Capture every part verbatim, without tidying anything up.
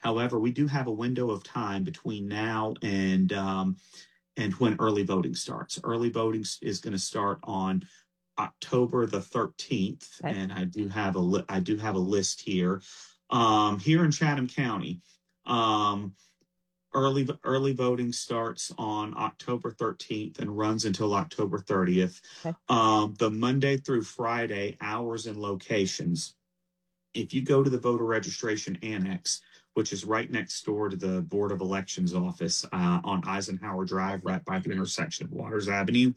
However, we do have a window of time between now and um, and when early voting starts. Early voting is going to start on October the thirteenth, Okay. and I do have a li- I do have a list here. Um, here in Chatham County, um, early early voting starts on October thirteenth and runs until October thirtieth. Okay. Um, the Monday through Friday hours and locations. If you go to the voter registration annex, which is right next door to the Board of Elections office uh, on Eisenhower Drive, right by the intersection of Waters Avenue,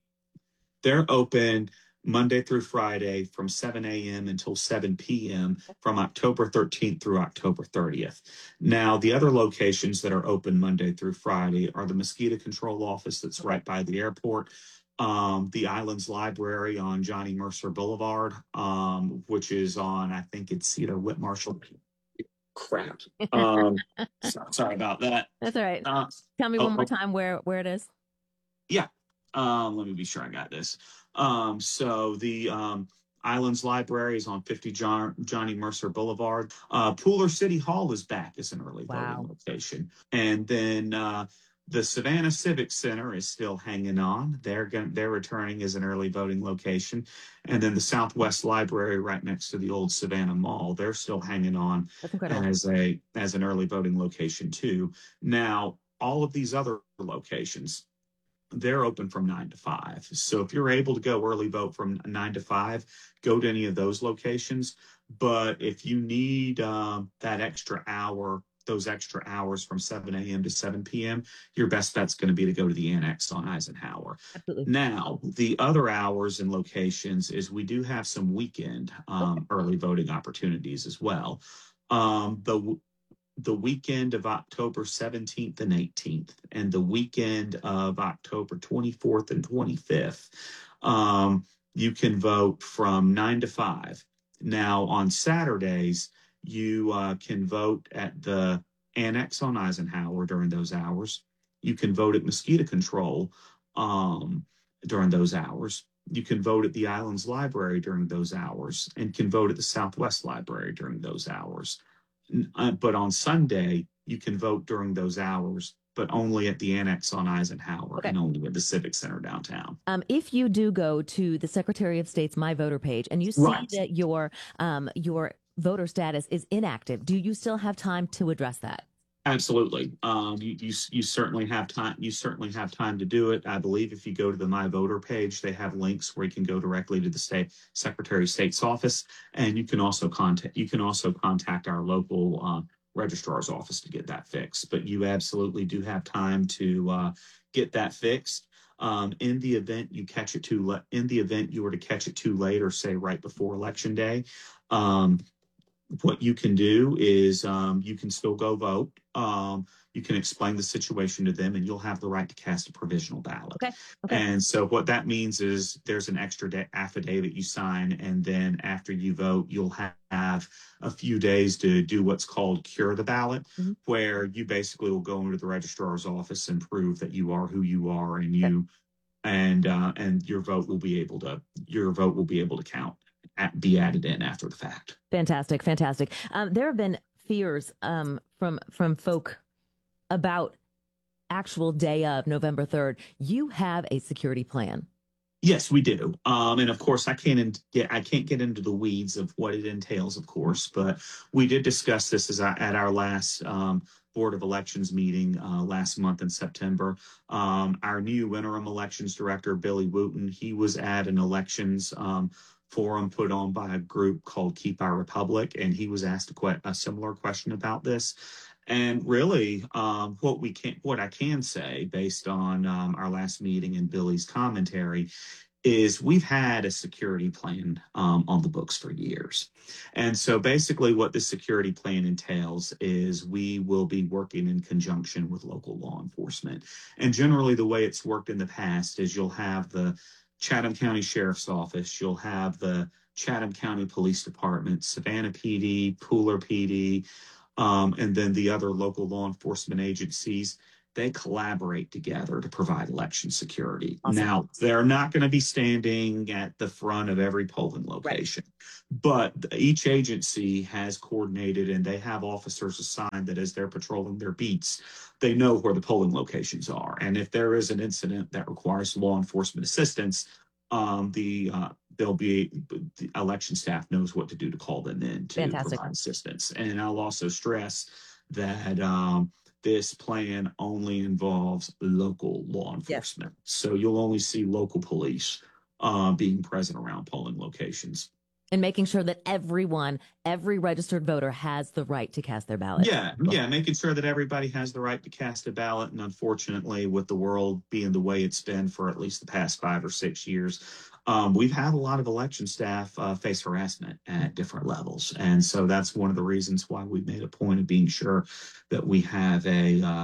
they're open Monday through Friday from seven a.m. until seven p.m. from October thirteenth through October thirtieth. Now, the other locations that are open Monday through Friday are the Mosquito Control Office that's Okay. right by the airport, um, the Islands Library on Johnny Mercer Boulevard, um, which is on, I think it's, you know, Whit Marshall. Crap. Um, so, sorry about that. That's all right. Uh, Tell me one oh, more oh, time where where it is. yeah. Um, let me be sure I got this. Um, so the um, Islands Library is on fifty John, Johnny Mercer Boulevard. Uh, Pooler City Hall is back as an early voting Wow. location. And then uh, the Savannah Civic Center is still hanging on. They're going they're returning as an early voting location. And then the Southwest Library right next to the old Savannah Mall, they're still hanging on That's incredible. as a as an early voting location too. Now, all of these other locations, they're open from nine to five. So if you're able to go early vote from nine to five, go to any of those locations. But if you need um, that extra hour, those extra hours from seven a.m. to seven p.m., your best bet's going to be to go to the annex on Eisenhower. Absolutely. Now, the other hours and locations is we do have some weekend Okay. um, early voting opportunities as well. Um, the the weekend of October seventeenth and eighteenth, and the weekend of October twenty-fourth and twenty-fifth. Um, you can vote from nine to five. Now, on Saturdays, you uh, can vote at the Annex on Eisenhower during those hours. You can vote at Mosquito Control um, during those hours. You can vote at the Islands Library during those hours, and can vote at the Southwest Library during those hours. Uh, but on Sunday, you can vote during those hours, but only at the Annex on Eisenhower Okay. and only at the Civic Center downtown. Um, if you do go to the Secretary of State's My Voter page and you see Right. that your um, your voter status is inactive, do you still have time to address that? Absolutely. Um, you, you you certainly have time. You certainly have time to do it. I believe if you go to the My Voter page, they have links where you can go directly to the state Secretary of State's office, and you can also contact you can also contact our local uh, registrar's office to get that fixed. But you absolutely do have time to uh, get that fixed. Um, in the event you catch it too late, in the event you were to catch it too late, or say right before election day, um, what you can do is um, you can still go vote. Um, you can explain the situation to them, and you'll have the right to cast a provisional ballot. Okay. Okay. And so, what that means is there's an extra da- affidavit you sign, and then after you vote, you'll ha- have a few days to do what's called cure the ballot, Mhm. where you basically will go into the registrar's office and prove that you are who you are, and Okay. you and uh, and your vote will be able to your vote will be able to count at, be added in after the fact. Fantastic. Fantastic. Um, there have been fears um, from from folk about actual day of November third. You have a security plan. Yes, we do. Um, and of course, I can't in, get I can't get into the weeds of what it entails, of course, but we did discuss this as I, at our last um, Board of Elections meeting uh, last month in September. Um, our new interim elections director, Billy Wooten, he was at an elections um, forum put on by a group called Keep Our Republic, and he was asked a, que- a similar question about this. And really, um, what we can, what I can say, based on um, our last meeting and Billy's commentary, is we've had a security plan um, on the books for years. And so basically, what the security plan entails is we will be working in conjunction with local law enforcement. And generally, the way it's worked in the past is you'll have the Chatham County Sheriff's Office, you'll have the Chatham County Police Department, Savannah P D, Pooler P D, um, and then the other local law enforcement agencies. they collaborate together to provide election security. Awesome. Now, they're not going to be standing at the front of every polling location, right. But each agency has coordinated and they have officers assigned that as they're patrolling their beats, they know where the polling locations are. And if there is an incident that requires law enforcement assistance, um, the uh, there'll be the election staff knows what to do to call them in to Fantastic. provide assistance. And I'll also stress that um, this plan only involves local law enforcement. Yes. So you'll only see local police uh, being present around polling locations. And making sure that everyone, every registered voter has the right to cast their ballot. Yeah, yeah, making sure that everybody has the right to cast a ballot. And unfortunately, with the world being the way it's been for at least the past five or six years, um, we've had a lot of election staff uh, face harassment at different levels. And so that's one of the reasons why we've made a point of being sure that we have a uh,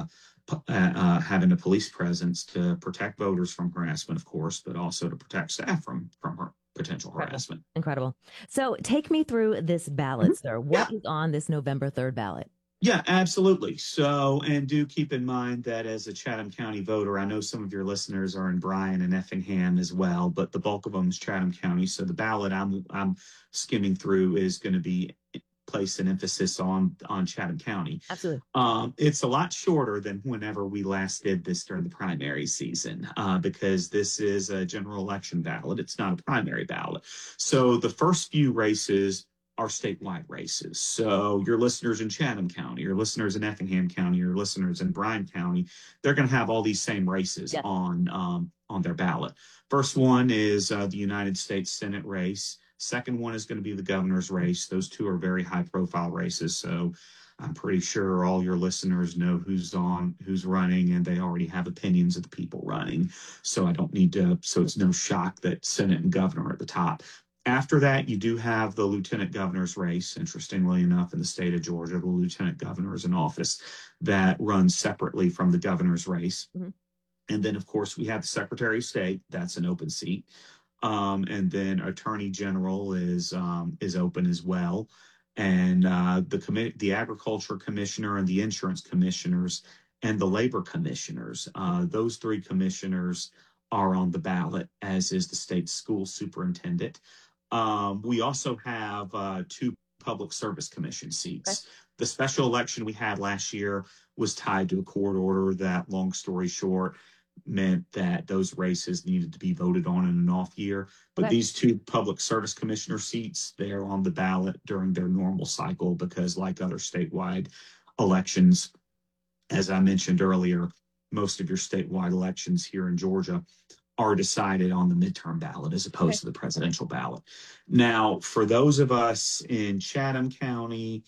uh, having a police presence to protect voters from harassment, of course, but also to protect staff from from her potential harassment. Incredible. So take me through this ballot, Mm-hmm. sir. What Yeah. is on this November third ballot? Yeah, absolutely. So, and do keep in mind that as a Chatham County voter, I know some of your listeners are in Bryan and Effingham as well, but the bulk of them is Chatham County. So the ballot I'm I'm skimming through is going to be place an emphasis on on Chatham County. Absolutely. Um, it's a lot shorter than whenever we last did this during the primary season, uh, because this is a general election ballot. It's not a primary ballot. So the first few races are statewide races. So your listeners in Chatham County, your listeners in Effingham County, your listeners in Bryan County, they're going to have all these same races Yes. on um, on their ballot. First one is uh, the United States Senate race. Second one is going to be the governor's race. Those two are very high profile races. So I'm pretty sure all your listeners know who's on, who's running, and they already have opinions of the people running. So I don't need to, so it's no shock that Senate and governor are at the top. After that, you do have the lieutenant governor's race. Interestingly enough, in the state of Georgia, the lieutenant governor is an office that runs separately from the governor's race. Mm-hmm. And then, of course, we have the secretary of state. That's an open seat. Um, and then attorney general is um, is open as well. And uh, the commi- the agriculture commissioner and the insurance commissioners and the labor commissioners, uh, those three commissioners are on the ballot, as is the state school superintendent. Um, we also have uh, two public service commission seats. Okay. The special election we had last year was tied to a court order that, long story short, meant that those races needed to be voted on in an off year. But okay. These two public service commissioner seats, they're on the ballot during their normal cycle because, like other statewide elections, as I mentioned earlier, most of your statewide elections here in Georgia are decided on the midterm ballot as opposed okay. to the presidential ballot. Now, for those of us in Chatham County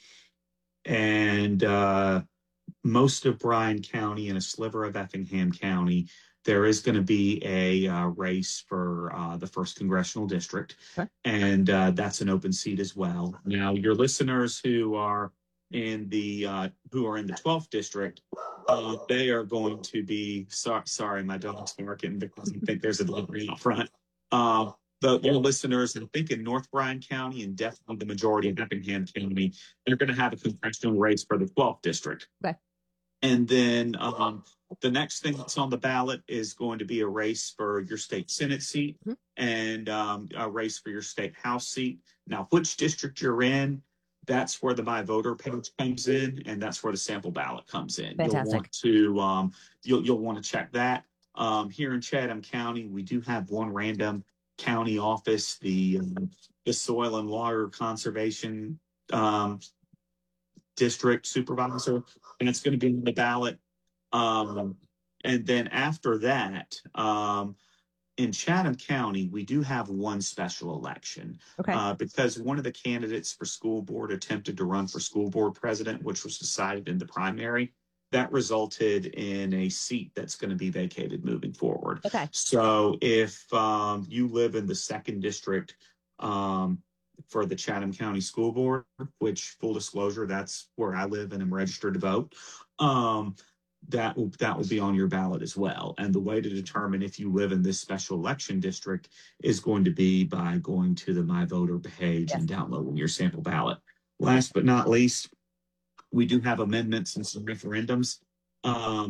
and uh, most of Bryan County and a sliver of Effingham County, there is going to be a uh, race for uh, the first congressional district, okay. and uh, that's an open seat as well. Now, your listeners who are in the uh, who are in the twelfth district, uh, they are going to be so, sorry, my dog's barking because I think there's a delivery out front. Uh, the your listeners, I think in North Bryan County and definitely the majority of Effingham County, they're going to have a congressional race for the twelfth district. Okay. And then um, the next thing that's on the ballot is going to be a race for your state Senate seat mm-hmm. and um, a race for your state House seat. Now, which district you're in, that's where the My Voter page comes in, and that's where the sample ballot comes in. Fantastic. You'll want to um, you'll you'll want to check that. Um, here in Chatham County, we do have one random county office, the um, the Soil and Water Conservation um, District Supervisor, and it's going to be on the ballot. Um, and then after that, um, in Chatham County, we do have one special election okay. uh, because one of the candidates for school board attempted to run for school board president, which was decided in the primary. That resulted in a seat that's going to be vacated moving forward. Okay. So if um, you live in the second district um, for the Chatham County School Board, which, full disclosure, that's where I live and am registered to vote, um, that will that will be on your ballot as well. And the way to determine if you live in this special election district is going to be by going to the My Voter page yes. and downloading your sample ballot. Last but not least, we do have amendments and some referendums. Um,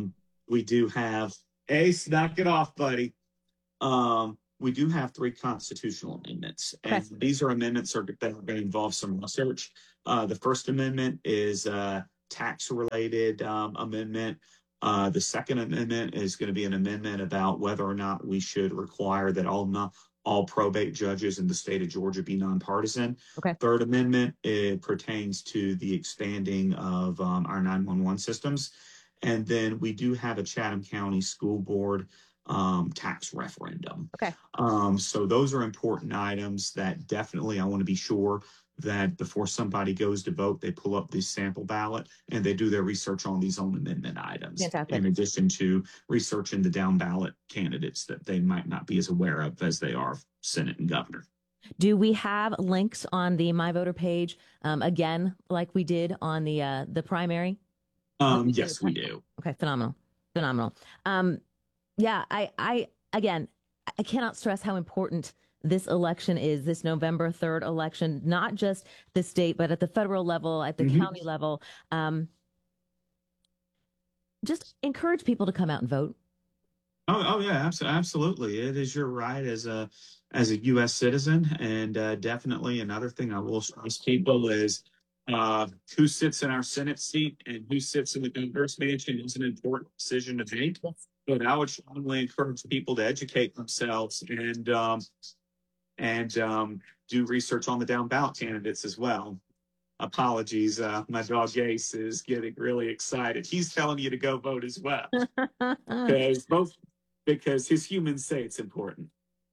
we do have Ace, knock it off, buddy. Um, we do have three constitutional amendments, Okay. and these are amendments are, that are going to involve some research. Uh, the first amendment is a tax-related um, amendment. Uh, the second amendment is going to be an amendment about whether or not we should require that all not all probate judges in the state of Georgia be nonpartisan. Okay. Third amendment, it pertains to the expanding of um, our nine one one systems. And then we do have a Chatham County School Board um, tax referendum. Okay. Um, so those are important items that definitely I want to be sure that before somebody goes to vote, they pull up the sample ballot and they do their research on these own amendment items. Fantastic. In addition to researching the down ballot candidates that they might not be as aware of as they are Senate and governor. Do we have links on the My Voter page um, again, like we did on the uh, the primary? Um, yes, we do. Okay, phenomenal, phenomenal. Um, yeah, I, I, again, I cannot stress how important this election is, this November third election, not just the state, but at the federal level, at the Mhm. county level. Um, just encourage people to come out and vote. Oh, oh yeah, abs- absolutely. It is your right as a as a U S citizen, and uh, definitely another thing I will stress people is uh, who sits in our Senate seat and who sits in the governor's mansion is an important decision to make. Yes. But I would strongly encourage people to educate themselves and um, and um, do research on the down ballot candidates as well. Apologies, uh, my dog Ace is getting really excited. He's telling you to go vote as well because both because his humans say it's important.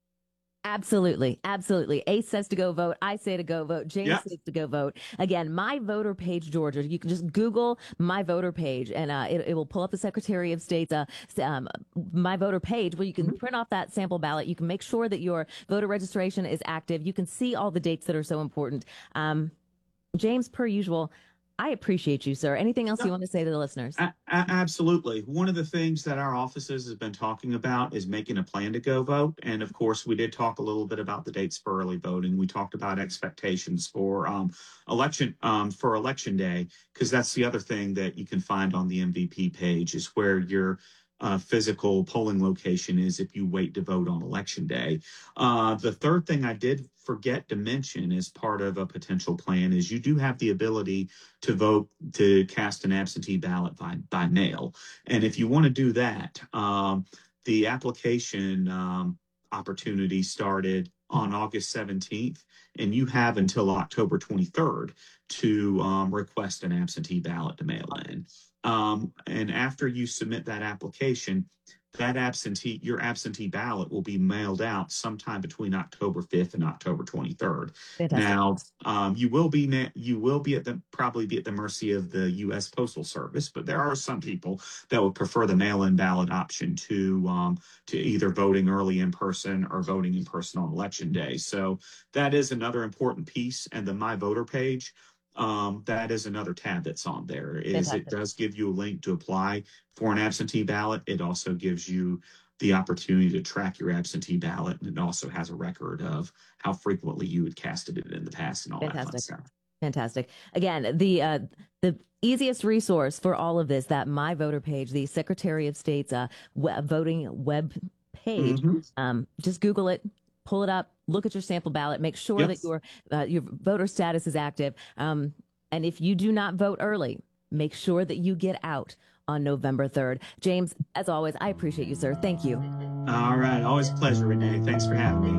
Absolutely. Absolutely. Ace says to go vote. I say to go vote. James Yep. says to go vote. Again, My Voter Page, Georgia. You can just Google My Voter Page and uh, it, it will pull up the Secretary of State's uh, um, My Voter Page where you can Mhm. print off that sample ballot. You can make sure that your voter registration is active. You can see all the dates that are so important. Um, James, per usual, I appreciate you, sir. Anything else Yeah. you want to say to the listeners? A- a- absolutely. One of the things that our offices have been talking about is making a plan to go vote. And of course, we did talk a little bit about the dates for early voting. We talked about expectations for um, election um, for election day, because that's the other thing that you can find on the M V P page is where your uh, physical polling location is if you wait to vote on election day. Uh, the third thing I did forget to mention as part of a potential plan is you do have the ability to vote to cast an absentee ballot by by mail. And if you want to do that, um, the application um, opportunity started on August seventeenth, and you have until October twenty-third to um, request an absentee ballot to mail in. Um, and after you submit that application, that absentee, your absentee ballot will be mailed out sometime between October fifth and October twenty-third. Fantastic. Now, um, you will be ma- you will be at the probably be at the mercy of the U S Postal Service, but there are some people that would prefer the mail-in ballot option to um, to either voting early in person or voting in person on election day. So that is another important piece. And the My Voter page, um, that is another tab that's on there. Is Fantastic. it does give you a link to apply for an absentee ballot. It also gives you the opportunity to track your absentee ballot, and it also has a record of how frequently you had casted it in the past and all that fun Fantastic. stuff. Fantastic. Again, the uh, the easiest resource for all of this, that My Voter Page, the Secretary of State's uh, web, voting web page. Mhm. Um, just Google it, pull it up, look at your sample ballot, make sure Yep. that your uh, your voter status is active. Um, and if you do not vote early, make sure that you get out on November third. James, as always, I appreciate you, sir. Thank you. All right. Always a pleasure, Renee. Thanks for having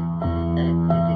me.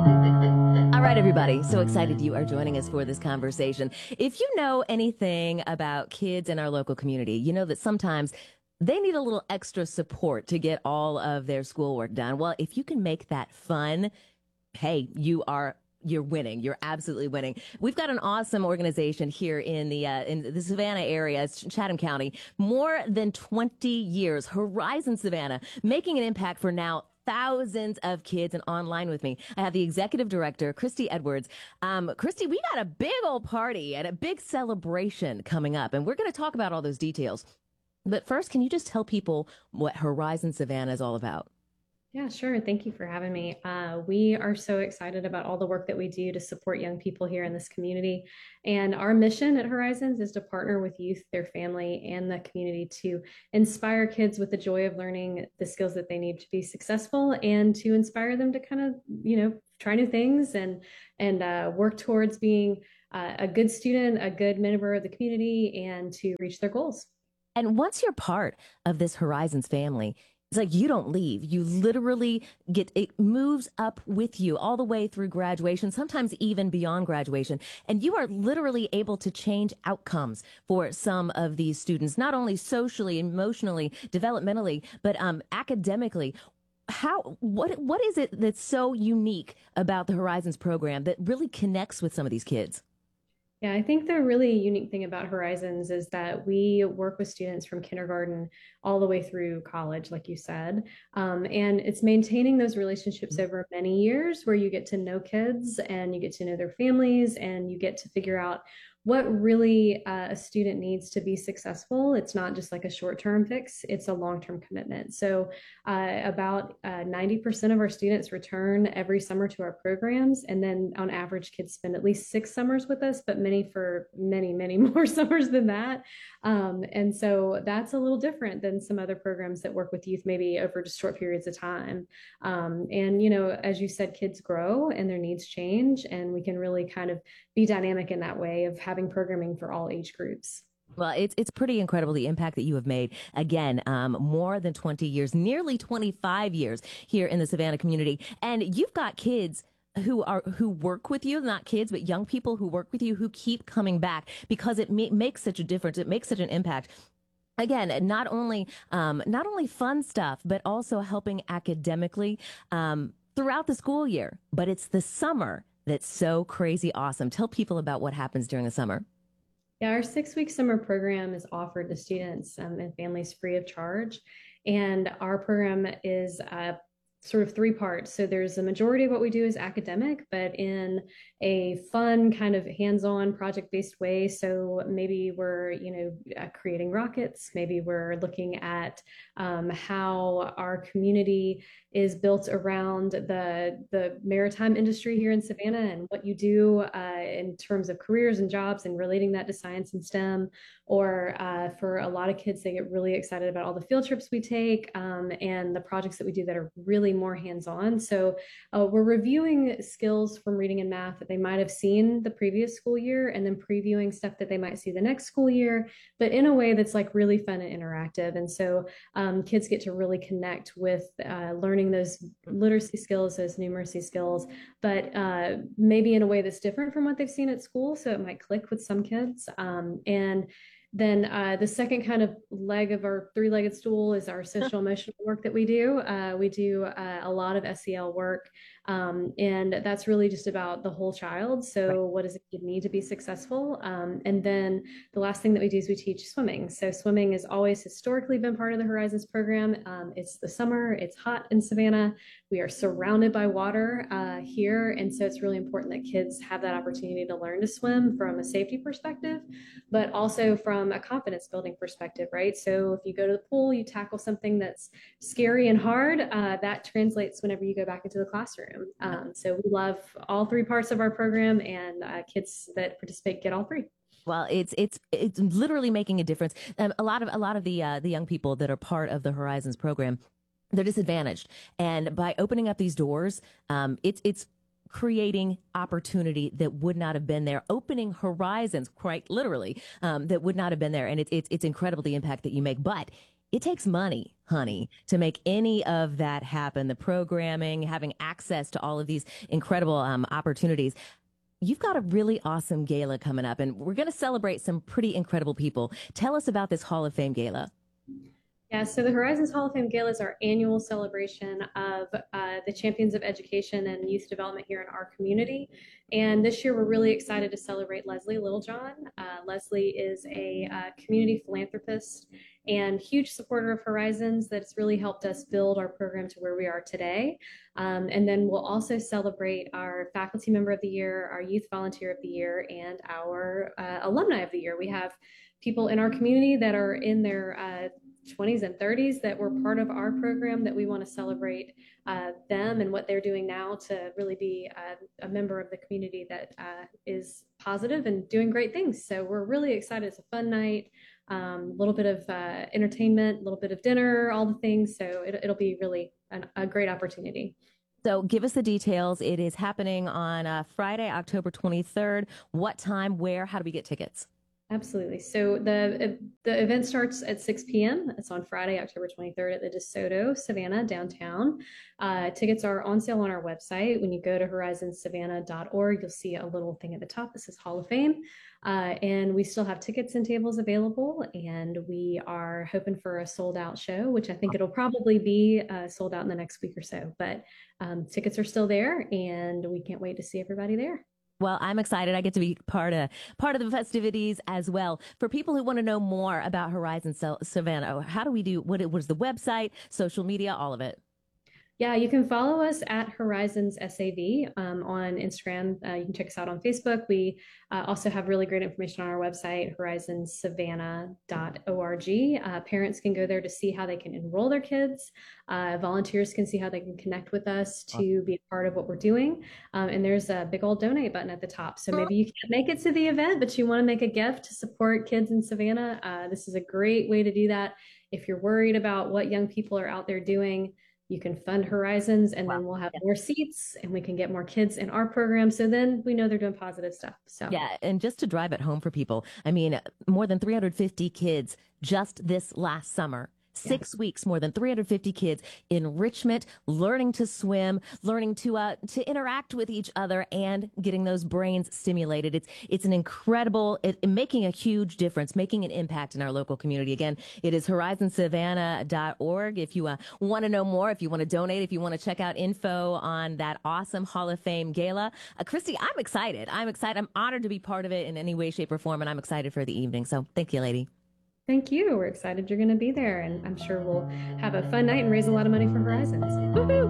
All right, everybody. So excited you are joining us for this conversation. If you know anything about kids in our local community, you know that sometimes they need a little extra support to get all of their schoolwork done. Well, if you can make that fun, hey, you are you're winning. You're absolutely winning. We've got an awesome organization here in the uh, in the Savannah area, it's Chatham County. More than twenty years, Horizon Savannah, making an impact for now thousands of kids. And online with me, I have the executive director, Christy Edwards. Um, Christy, we got a big old party and a big celebration coming up, and we're going to talk about all those details. But first, can you just tell people what Horizon Savannah is all about? Yeah, sure. Thank you for having me. Uh, we are so excited about all the work that we do to support young people here in this community. And our mission at Horizons is to partner with youth, their family, and the community to inspire kids with the joy of learning the skills that they need to be successful and to inspire them to kind of, you know, try new things and and uh, work towards being uh, a good student, a good member of the community, and to reach their goals. And once you're part of this Horizons family, it's like you don't leave. You literally get it moves up with you all the way through graduation, sometimes even beyond graduation. And you are literally able to change outcomes for some of these students, not only socially, emotionally, developmentally, but um, academically. How what what is it that's so unique about the Horizons program that really connects with some of these kids? Yeah, I think the really unique thing about Horizons is that we work with students from kindergarten all the way through college, like you said. Um, and it's maintaining those relationships over many years where you get to know kids and you get to know their families and you get to figure out what really uh, a student needs to be successful. It's not just like a short term fix, it's a long term commitment. So, uh, about uh, ninety percent of our students return every summer to our programs. And then on average, kids spend at least six summers with us, but many for many, many more summers than that. Um, and so that's a little different than some other programs that work with youth maybe over just short periods of time. Um, and, you know, as you said, kids grow and their needs change, and we can really kind of be dynamic in that way of having programming for all age groups. Well, it's it's pretty incredible the impact that you have made. Again, um, more than twenty years, nearly twenty-five years here in the Savannah community, and you've got kids who are who work with you, not kids, but young people who work with you who keep coming back because it ma- makes such a difference. It makes such an impact. Again, not only um, not only fun stuff, but also helping academically um, throughout the school year. But it's the summer that's so crazy awesome. Tell people about what happens during the summer. Yeah, our six week summer program is offered to students um, and families free of charge. And our program is uh, sort of three parts. So there's a majority of what we do is academic, but in a fun kind of hands-on project-based way. So maybe we're, you know, uh, creating rockets. Maybe we're looking at um, how our community is built around the the maritime industry here in Savannah and what you do uh, in terms of careers and jobs and relating that to science and STEM. Or uh, for a lot of kids, they get really excited about all the field trips we take um, and the projects that we do that are really more hands-on. So uh, we're reviewing skills from reading and math that they might have seen the previous school year and then previewing stuff that they might see the next school year, but in a way that's like really fun and interactive. And so um, kids get to really connect with uh, learning those literacy skills, those numeracy skills, but uh, maybe in a way that's different from what they've seen at school. So it might click with some kids. Um, and then uh, the second kind of leg of our three-legged stool is our social emotional work that we do. Uh, we do uh, a lot of S E L work, um, and that's really just about the whole child. So what does it need to be successful? Um, and then the last thing that we do is we teach swimming. So swimming has always historically been part of the Horizons program. Um, it's the summer, it's hot in Savannah. We are surrounded by water uh, here, and so it's really important that kids have that opportunity to learn to swim from a safety perspective, but also from a confidence building perspective, right? So if you go to the pool, you tackle something that's scary and hard, uh, that translates whenever you go back into the classroom. Um, so we love all three parts of our program, and uh, kids that participate get all three. Well, it's it's it's literally making a difference. Um, a lot of a lot of the uh, the young people that are part of the Horizons program, they're disadvantaged, and by opening up these doors, um, it's it's creating opportunity that would not have been there, opening horizons, quite literally, um, that would not have been there. And it's it's it's incredible the impact that you make, but. It takes money, honey, to make any of that happen. The programming, having access to all of these incredible um, opportunities. You've got a really awesome gala coming up, and we're going to celebrate some pretty incredible people. Tell us about this Hall of Fame gala. Yeah, so the Horizons Hall of Fame Gala is our annual celebration of uh, the champions of education and youth development here in our community. And this year, we're really excited to celebrate Leslie Littlejohn. Uh, Leslie is a uh, community philanthropist and huge supporter of Horizons that's really helped us build our program to where we are today. Um, and then we'll also celebrate our faculty member of the year, our youth volunteer of the year, and our uh, alumni of the year. We have people in our community that are in their uh, twenties and thirties that were part of our program that we want to celebrate uh, them and what they're doing now to really be a, a member of the community that uh, is positive and doing great things. So we're really excited. It's a fun night, a um, little bit of uh, entertainment, a little bit of dinner, all the things. So it, it'll be really an, a great opportunity. So give us the details. It is happening on uh, Friday, October twenty-third. What time, where, how do we get tickets? Absolutely. So the the event starts at six p.m. It's on Friday, October twenty-third at the DeSoto Savannah downtown. Uh, tickets are on sale on our website. When you go to horizon savannah dot org, you'll see a little thing at the top that says Hall of Fame. Uh, and we still have tickets and tables available. And we are hoping for a sold out show, which I think it'll probably be uh, sold out in the next week or so. But um, tickets are still there, and we can't wait to see everybody there. Well, I'm excited. I get to be part of part of the festivities as well. For people who want to know more about Horizon Savannah, how do we do? What was the website, social media, all of it? Yeah, you can follow us at Horizons S A V um, on Instagram. Uh, you can check us out on Facebook. We uh, also have really great information on our website, horizon savannah dot org. Uh, parents can go there to see how they can enroll their kids. Uh, volunteers can see how they can connect with us to be a part of what we're doing. Um, and there's a big old donate button at the top. So maybe you can't make it to the event, but you want to make a gift to support kids in Savannah. Uh, this is a great way to do that. If you're worried about what young people are out there doing, you can fund Horizons, and wow. then we'll have more seats and we can get more kids in our program. So then we know they're doing positive stuff. So yeah. And just to drive it home for people, I mean, more than three hundred fifty kids just this last summer. Six yes. weeks, more than three hundred fifty kids, enrichment, learning to swim, learning to uh, to interact with each other, and getting those brains stimulated. It's it's an incredible, it, it, making a huge difference, making an impact in our local community. Again, it is horizon savannah dot org. If you uh, want to know more, if you want to donate, if you want to check out info on that awesome Hall of Fame gala. Uh, Christy, I'm excited. I'm excited. I'm honored to be part of it in any way, shape, or form, and I'm excited for the evening. So thank you, lady. Thank you. We're excited you're going to be there, and I'm sure we'll have a fun night and raise a lot of money for Horizons. Woo-hoo!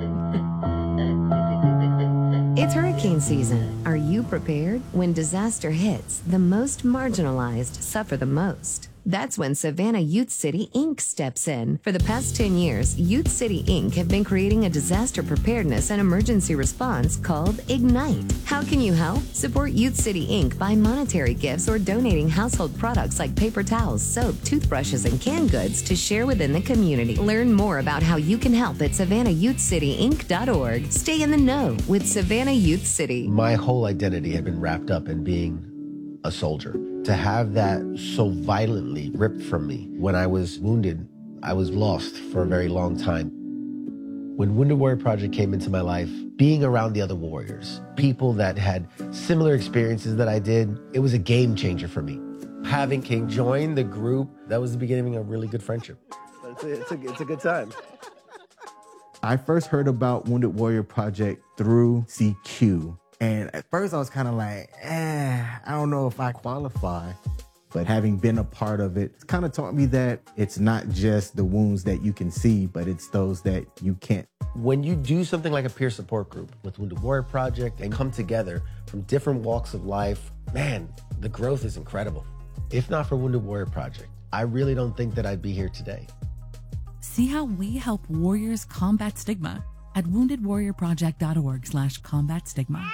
It's hurricane season. Are you prepared? When disaster hits, the most marginalized suffer the most. That's when Savannah Youth City Incorporated steps in. For the past ten years, Youth City Incorporated have been creating a disaster preparedness and emergency response called Ignite. How can you help? Support Youth City Incorporated by monetary gifts or donating household products like paper towels, soap, toothbrushes, and canned goods to share within the community. Learn more about how you can help at savannah youth city inc dot org. Stay in the know with Savannah Youth City. My whole identity had been wrapped up in being a soldier. To have that so violently ripped from me when I was wounded, I was lost for a very long time. When Wounded Warrior Project came into my life, being around the other warriors, people that had similar experiences that I did, it was a game changer for me. Having King join the group, that was the beginning of a really good friendship. It's a, it's a, it's a good time. I first heard about Wounded Warrior Project through C Q. And at first I was kind of like, eh, I don't know if I qualify. But having been a part of it, it's kind of taught me that it's not just the wounds that you can see, but it's those that you can't. When you do something like a peer support group with Wounded Warrior Project and come together from different walks of life, man, the growth is incredible. If not for Wounded Warrior Project, I really don't think that I'd be here today. See how we help warriors combat stigma at wounded warrior project dot org slash combat stigma.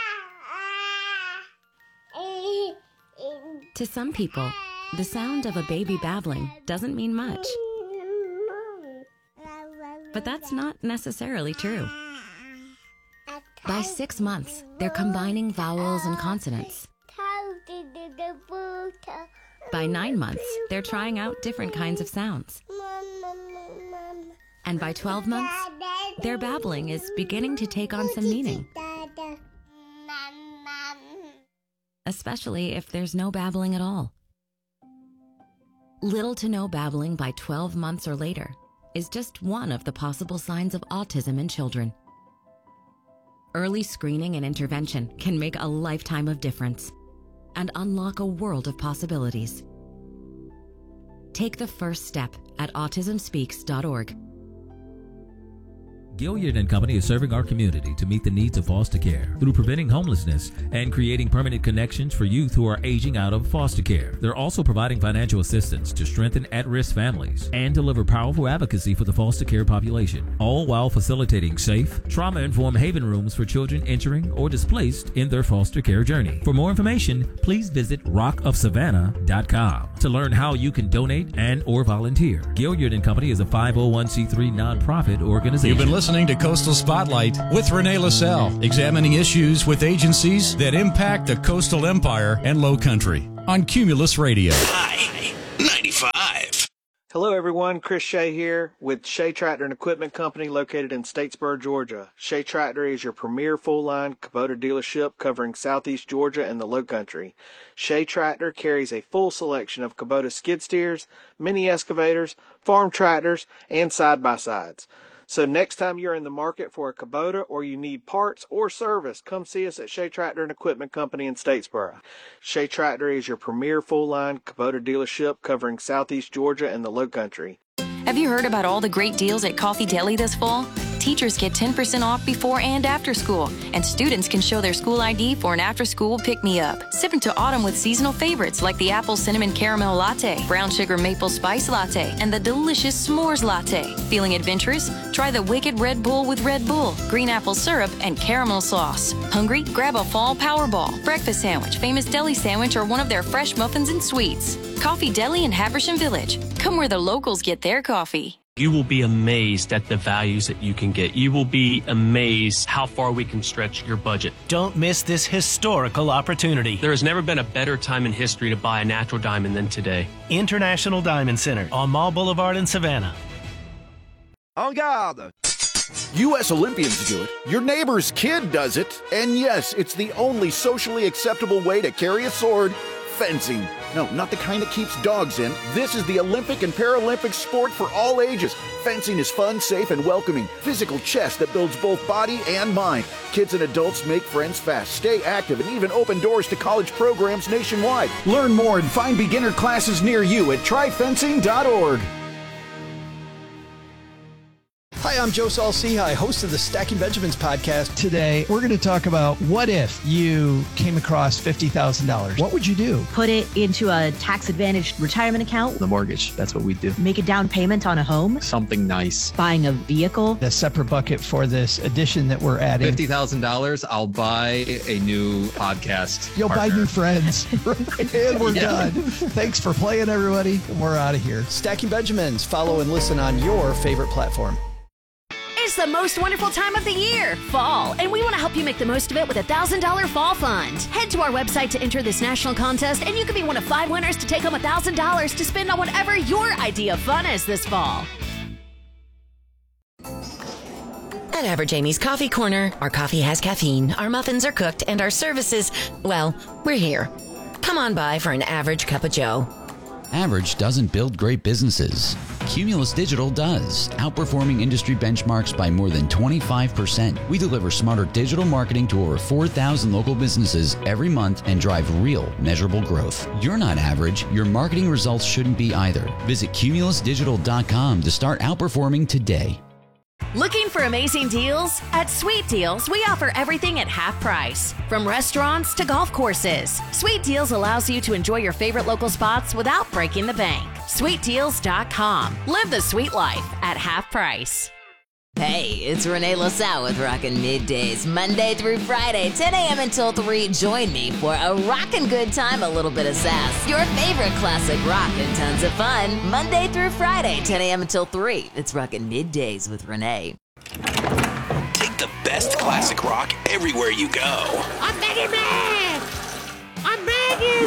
To some people, the sound of a baby babbling doesn't mean much. But that's not necessarily true. By six months, they're combining vowels and consonants. By nine months, they're trying out different kinds of sounds. And by twelve months, their babbling is beginning to take on some meaning. Especially if there's no babbling at all. Little to no babbling by twelve months or later is just one of the possible signs of autism in children. Early screening and intervention can make a lifetime of difference and unlock a world of possibilities. Take the first step at autism speaks dot org. Gilliard and Company is serving our community to meet the needs of foster care through preventing homelessness and creating permanent connections for youth who are aging out of foster care. They're also providing financial assistance to strengthen at-risk families and deliver powerful advocacy for the foster care population, all while facilitating safe, trauma-informed haven rooms for children entering or displaced in their foster care journey. For more information, please visit rock of savannah dot com to learn how you can donate and or volunteer. Gilliard and Company is a five oh one c three nonprofit organization. You've been listening to Coastal Spotlight with Renee LaSalle, examining issues with agencies that impact the coastal empire and low country on Cumulus Radio. Hi, ninety-five. Hello, everyone. Chris Shea here with Shea Tractor and Equipment Company located in Statesboro, Georgia. Shea Tractor is your premier full-line Kubota dealership covering southeast Georgia and the Low Country. Shea Tractor carries a full selection of Kubota skid steers, mini excavators, farm tractors, and side-by-sides. So next time you're in the market for a Kubota or you need parts or service, come see us at Shea Tractor and Equipment Company in Statesboro. Shea Tractor is your premier full-line Kubota dealership covering southeast Georgia and the Low Country. Have you heard about all the great deals at Coffee Deli this fall? Teachers get ten percent off before and after school, and students can show their school I D for an after-school pick-me-up. Sip into autumn with seasonal favorites like the apple cinnamon caramel latte, brown sugar maple spice latte, and the delicious s'mores latte. Feeling adventurous? Try the Wicked Red Bull with Red Bull, green apple syrup, and caramel sauce. Hungry? Grab a fall Powerball, breakfast sandwich, famous deli sandwich, or one of their fresh muffins and sweets. Coffee Deli in Habersham Village. Come where the locals get their coffee. You will be amazed at the values that you can get. You will be amazed how far we can stretch your budget. Don't miss this historical opportunity. There has never been a better time in history to buy a natural diamond than today. International Diamond Center on Mall Boulevard in Savannah. En garde! U S Olympians do it, your neighbor's kid does it, and yes, it's the only socially acceptable way to carry a sword. Fencing. No, not the kind that keeps dogs in. This is the Olympic and Paralympic sport for all ages. Fencing is fun, safe, and welcoming. Physical chess that builds both body and mind. Kids and adults make friends fast, stay active, and even open doors to college programs nationwide. Learn more and find beginner classes near you at try fencing dot org. Hi, I'm Joe Saul-Sehy, host of the Stacking Benjamins podcast. Today, we're going to talk about what if you came across fifty thousand dollars. What would you do? Put it into a tax-advantaged retirement account. The mortgage, that's what we do. Make a down payment on a home. Something nice. Buying a vehicle. A separate bucket for this addition that we're adding. fifty thousand dollars, I'll buy a new podcast You'll partner. buy new friends. And we're yeah. done. Thanks for playing, everybody. We're out of here. Stacking Benjamins. Follow and listen on your favorite platform. It's the most wonderful time of the year, fall, and we want to help you make the most of it with a one thousand dollars Fall Fund. Head to our website to enter this national contest, and you can be one of five winners to take home one thousand dollars to spend on whatever your idea of fun is this fall. At Average Amy's Coffee Corner, our coffee has caffeine, our muffins are cooked, and our services, well, we're here. Come on by for an average cup of joe. Average doesn't build great businesses. Cumulus Digital does, outperforming industry benchmarks by more than twenty-five percent. We deliver smarter digital marketing to over four thousand local businesses every month and drive real, measurable growth. You're not average. Your marketing results shouldn't be either. Visit cumulus digital dot com to start outperforming today. Looking for amazing deals? At Sweet Deals, we offer everything at half price. From restaurants to golf courses, Sweet Deals allows you to enjoy your favorite local spots without breaking the bank. sweet deals dot com. Live the sweet life at half price. Hey, it's Renee LaSalle with Rockin' Middays, Monday through Friday, ten a.m. until three. Join me for a rockin' good time, a little bit of sass, your favorite classic rock, and tons of fun. Monday through Friday, ten a.m. until three. It's Rockin' Middays with Renee. Take the best classic rock everywhere you go. I'm begging, man! I'm begging!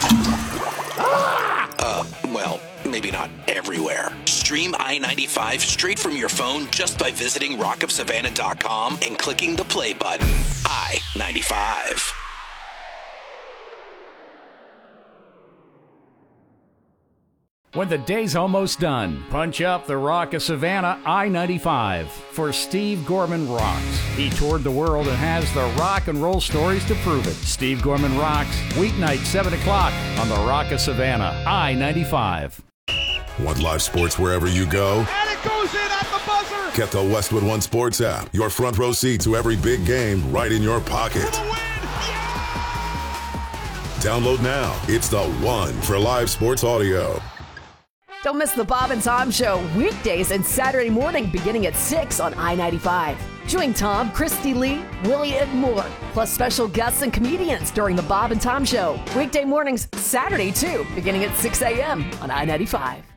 Ah! Uh, well, maybe not everywhere. Stream I ninety-five straight from your phone just by visiting rock of savannah dot com and clicking the play button. I ninety-five. When the day's almost done, punch up the Rock of Savannah I ninety-five for Steve Gorman Rocks. He toured the world and has the rock and roll stories to prove it. Steve Gorman Rocks, weeknight seven o'clock on the Rock of Savannah I ninety-five. Want live sports wherever you go? And it goes in at the buzzer! Get the Westwood One Sports app, your front row seat to every big game right in your pocket. Download now. It's the one for live sports audio. Don't miss the Bob and Tom Show weekdays and Saturday morning beginning at six on I ninety-five. Join Tom, Christy Lee, Willie, and more, plus special guests and comedians during the Bob and Tom Show. Weekday mornings, Saturday too, beginning at six a.m. on I ninety-five.